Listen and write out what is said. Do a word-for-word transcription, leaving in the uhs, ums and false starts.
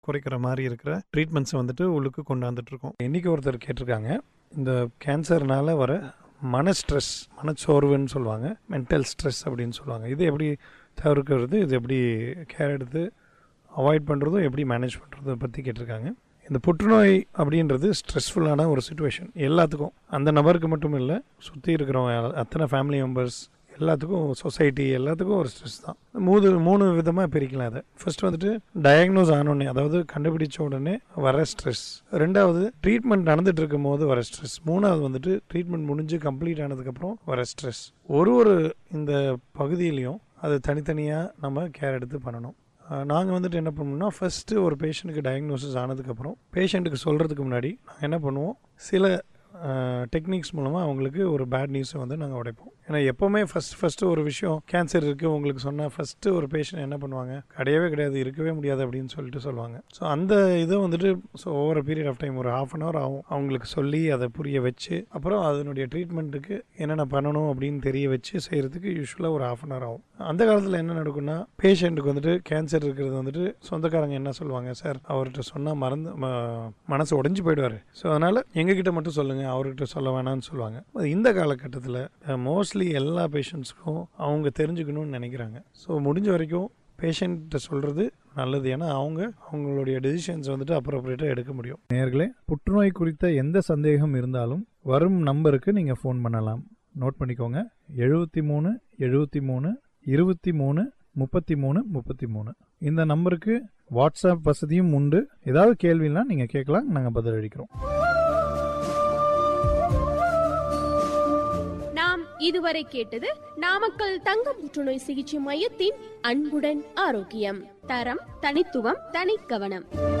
குறைக்கிற மாதிரி இருக்கிற ட்ரீட்மெண்ட்ஸை வந்துட்டு உள்ளுக்கு கொண்டாந்துட்டு இருக்கோம். இன்றைக்கி ஒருத்தர் கேட்டிருக்காங்க, இந்த கேன்சர்னால வர மன ஸ்ட்ரெஸ், மனச்சோர்வுன்னு சொல்லுவாங்க, மென்டல் ஸ்ட்ரெஸ் அப்படின்னு சொல்லுவாங்க. இது எப்படி தவிர்க்கிறது, இது எப்படி கேர் எடுத்து அவாய்ட் பண்ணுறதும் எப்படி மேனேஜ் பண்ணுறதை பற்றி கேட்டிருக்காங்க. இந்த புற்றுநோய் அப்படின்றது ஸ்ட்ரெஸ்ஃபுல்லான ஒரு சுச்சுவேஷன் எல்லாத்துக்கும், அந்த நபருக்கு மட்டும் இல்லை, சுற்றி இருக்கிறவங்க அத்தனை ஃபேமிலி மெம்பர்ஸ் எல்லாத்துக்கும், சொசைட்டி எல்லாத்துக்கும் ஒரு ஸ்ட்ரெஸ் தான். மூணு மூணு விதமாக பிரிக்கலாம் அதை. ஃபர்ஸ்ட் வந்துட்டு டயக்னோஸ் ஆனோடனே, அதாவது கண்டுபிடிச்ச உடனே வர ஸ்ட்ரெஸ். ரெண்டாவது ட்ரீட்மெண்ட் நடந்துட்டு இருக்கும் போது வர ஸ்ட்ரெஸ். மூணாவது வந்துட்டு ட்ரீட்மெண்ட் முடிஞ்சு கம்ப்ளீட் ஆனதுக்கப்புறம் வர ஸ்ட்ரெஸ். ஒரு ஒரு இந்த பகுதியிலையும் அது தனித்தனியாக நம்ம கேர் எடுத்து பண்ணணும். நாங்கள் வந்துட்டு என்ன பண்ணோம்னா, ஃபஸ்ட்டு ஒரு பேஷண்ட்டுக்கு டயக்னோசிஸ் ஆனதுக்கப்புறம் பேஷண்ட்டுக்கு சொல்கிறதுக்கு முன்னாடி நாங்கள் என்ன பண்ணுவோம், சில டெக்னிக்ஸ் மூலமாக அவங்களுக்கு ஒரு பேட் நியூஸை வந்து நாங்கள் உடைப்போம். ஏன்னா எப்போவுமே ஃபஸ்ட் ஃபஸ்ட்டு ஒரு விஷயம் கேன்சர் இருக்குது உங்களுக்கு சொன்னால் ஃபஸ்ட்டு ஒரு பேஷண்ட் என்ன பண்ணுவாங்க, கிடையவே கிடையாது, இருக்கவே முடியாது அப்படின்னு சொல்லிட்டு சொல்லுவாங்க. ஸோ அந்த இதை வந்துட்டு ஸோ ஓவர பீரியட் ஆஃப் டைம் ஒரு ஹாஃப் அன் ஹவர் ஆகும் அவங்களுக்கு சொல்லி அதை புரிய வச்சு, அப்புறம் அதனுடைய ட்ரீட்மெண்ட்டுக்கு என்னென்ன பண்ணணும் அப்படின்னு தெரிய வச்சு செய்கிறதுக்கு யூஸ்வலாக ஒரு ஹாஃப் அன் ஹவர் ஆகும். அந்த காலத்தில் என்ன நடக்கும்னா, பேஷண்ட்டுக்கு வந்துட்டு கேன்சர் இருக்கிறது வந்துட்டு சொந்தக்காரங்க என்ன சொல்லுவாங்க, சார் அவர்கிட்ட சொன்னால் மறந்து மனசு உடஞ்சி போயிடுவார், ஸோ அதனால் எங்ககிட்ட மட்டும் சொல்லுங்கள், அவர்கிட்ட சொல்ல வேணாம்னு சொல்லுவாங்க. இந்த காலகட்டத்தில் மோஸ்ட்லி எல்லா பேஷண்ட்ஸ்க்கும் அவங்க தெரிஞ்சுக்கணும்னு நினைக்கிறாங்க. ஸோ முடிஞ்ச வரைக்கும் பேஷண்ட்டை சொல்கிறது நல்லது. ஏன்னா அவங்க அவங்களுடைய டெசிஷன்ஸ் வந்துட்டு அப்ரோப்ரியேட்டாக எடுக்க முடியும். நேயர்களே, புற்றுநோய் குறித்த எந்த சந்தேகம் இருந்தாலும் வரும் நம்பருக்கு நீங்கள் ஃபோன் பண்ணலாம். நோட் பண்ணிக்கோங்க, எழுபத்தி மூணு எழுபத்தி மூணு இருபத்தி மூணு முப்பத்தி மூணு முப்பத்தி மூணு. இந்த நம்பருக்கு வாட்ஸ்அப் வசதியும் உண்டு. ஏதாவது கேள்வினா நீங்கள் கேட்கலாம், நாங்கள் பதில் அளிக்கிறோம். நாம் இதுவரை கேட்டது நாமக்கல் தங்க புற்றுநோய் சிகிச்சை மையத்தின் அன்புடன் ஆரோக்கியம். தரம், தனித்துவம், தனி கவனம்.